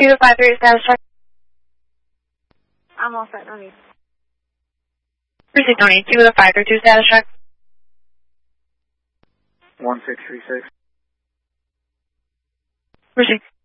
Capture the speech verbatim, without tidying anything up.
two to five three status check. I'm all set, no need. Precinct Tony, two to five three two status check. one six three six. Precinct